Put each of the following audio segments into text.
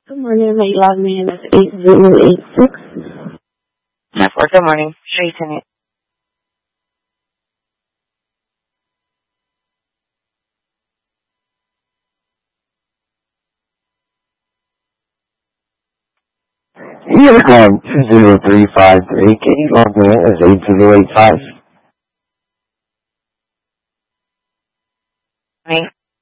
Good morning, my log man is 8086. Good morning. Street Tenant. Uniform 20353, Katie log man is 8085. Me.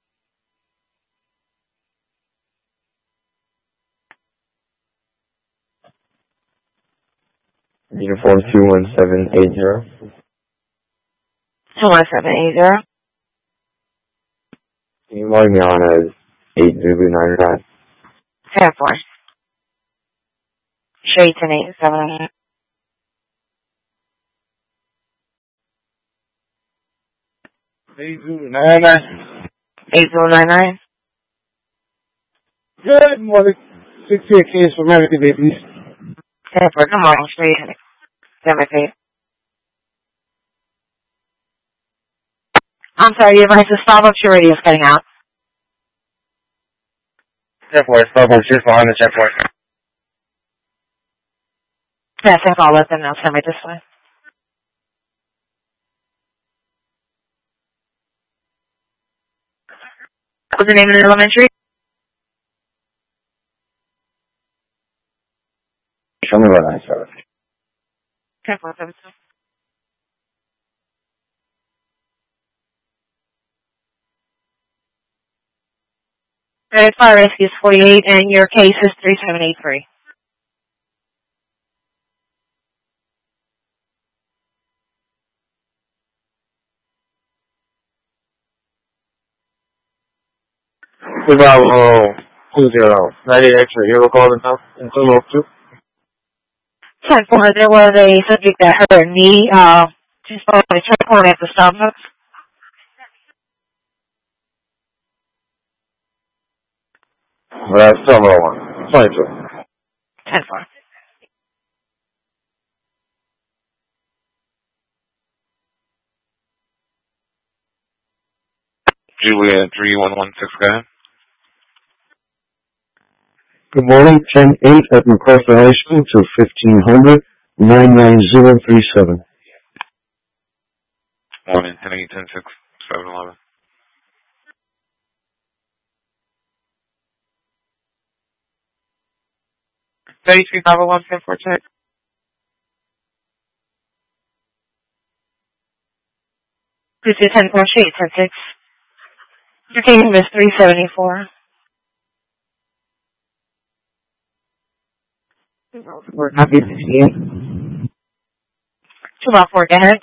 Uniform 21780. 21780. Can you log me on as 8099? 10-4. Street Tenant 7. 8099. 8099. Good morning. 6-year case for American babies. 10-4. Good morning. Street Tenant. 7. I'm sorry, your device is Starbucks. Your radio is cutting out. 10-4, Starbucks just behind the 10-4. Yes, I'll let them know. Send me this way. What's the name of the elementary? Show me what I saw. 10-4. Fire rescue is 48, and your case is 3783. What about 20 extra hero calling now in 202? 10-4. There was a subject that hurt her knee. She's supposed to check on at the Starbucks. Well, that's still no one. 22. 10-4. Juliet 3116, go ahead. Good morning, 10-8 at MacArthur High School to 1500 99037. Morning, 10-8, 10-6, 7-11. $33.51 for check. This is 10-4 Street, 10-6. Your case is 374. We're not busy here. 2-4, go ahead.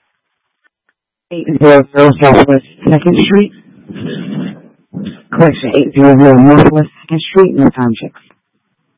800 Southwest 2nd Street. Correction, 800 Northwest 2nd Street, no time checks.